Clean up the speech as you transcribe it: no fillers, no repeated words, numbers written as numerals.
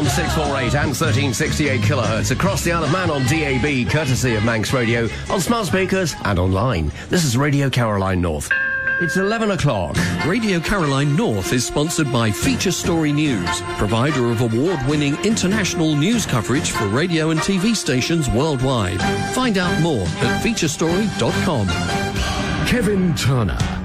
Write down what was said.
648 and 1368 kilohertz across the Isle of Man on DAB, courtesy of Manx Radio, on smart speakers and online. This is Radio Caroline North. It's 11 o'clock. Radio Caroline North is sponsored by Feature Story News, provider of award-winning international news coverage for radio and TV stations worldwide. Find out more at featurestory.com. Kevin Turner